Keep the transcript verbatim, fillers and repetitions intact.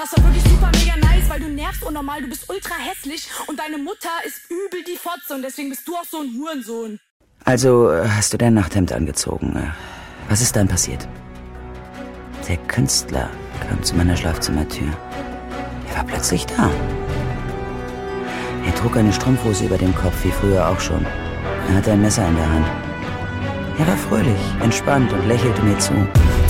Das war wirklich super mega nice, weil du nervst unnormal, du bist ultra hässlich und deine Mutter ist übel die Fotze und deswegen bist du auch so ein Hurensohn. Also hast du dein Nachthemd angezogen. Was ist dann passiert? Der Künstler kam zu meiner Schlafzimmertür. Er war plötzlich da. Er trug eine Strumpfhose über dem Kopf, wie früher auch schon. Er hatte ein Messer in der Hand. Er war fröhlich, entspannt und lächelte mir zu.